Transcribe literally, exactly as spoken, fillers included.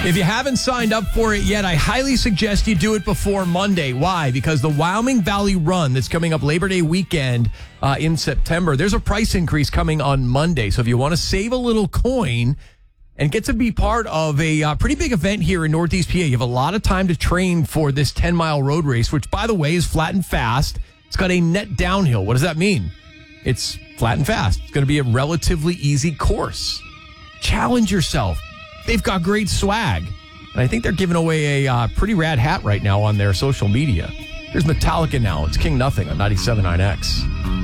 If you haven't signed up for it yet, I highly suggest you do it before Monday. Why? Because the Wyoming Valley Run that's coming up Labor Day weekend uh, in September, there's a price increase coming on Monday. So if you want to save a little coin and get to be part of a uh, pretty big event here in Northeast P A, you have a lot of time to train for this ten-mile road race, which, by the way, is flat and fast. It's got a net downhill. What does that mean? It's flat and fast. It's going to be a relatively easy course. Challenge yourself. They've got great swag. And I think they're giving away a uh, pretty rad hat right now on their social media. Here's Metallica now. It's King Nothing on ninety-seven point nine X.